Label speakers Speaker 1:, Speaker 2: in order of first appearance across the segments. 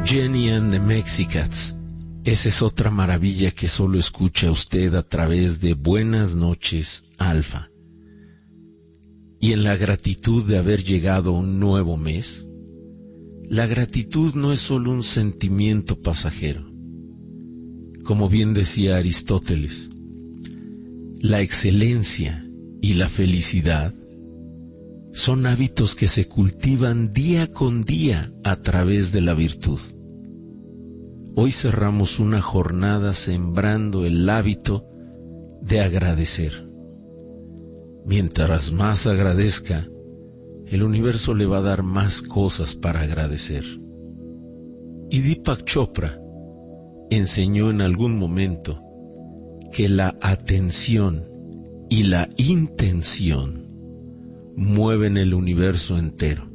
Speaker 1: Jenny and the Mexicats. Esa es otra maravilla que solo escucha usted a través de Buenas noches, Alfa. Y en la gratitud de haber llegado a un nuevo mes, la gratitud no es solo un sentimiento pasajero. Como bien decía Aristóteles, la excelencia y la felicidad son hábitos que se cultivan día con día a través de la virtud. Hoy cerramos una jornada sembrando el hábito de agradecer. Mientras más agradezca, el universo le va a dar más cosas para agradecer. Y Deepak Chopra enseñó en algún momento que la atención y la intención mueven el universo entero.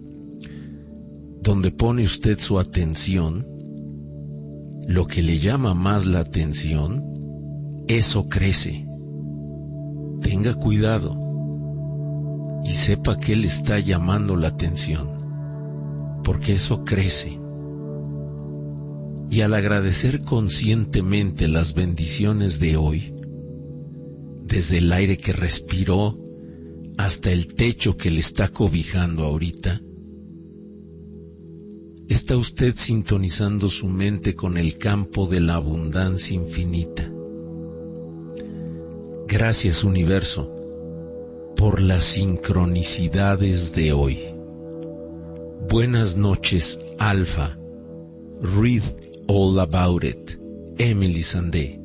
Speaker 1: Donde pone usted su atención, lo que le llama más la atención, eso crece. Tenga cuidado y sepa que le está llamando la atención, porque eso crece. Y al agradecer conscientemente las bendiciones de hoy, desde el aire que respiró hasta el techo que le está cobijando ahorita, está usted sintonizando su mente con el campo de la abundancia infinita. Gracias, universo, por las sincronicidades de hoy. Buenas noches, Alfa. Read all about it. Emily Sandé.